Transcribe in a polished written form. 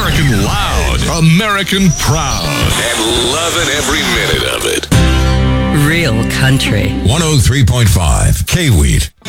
American loud, American proud, and loving every minute of it. Real country. 103.5 K-Wheat.